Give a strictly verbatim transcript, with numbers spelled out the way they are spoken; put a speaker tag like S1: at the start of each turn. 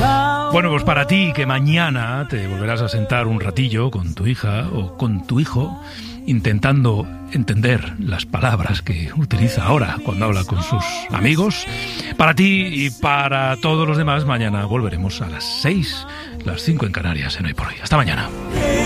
S1: Bueno, pues para ti que mañana te volverás a sentar un ratillo con tu hija o con tu hijo intentando entender las palabras que utiliza ahora cuando habla con sus amigos. Para ti y para todos los demás, mañana volveremos a las seis, las cinco en Canarias, en Hoy por Hoy. Hasta mañana.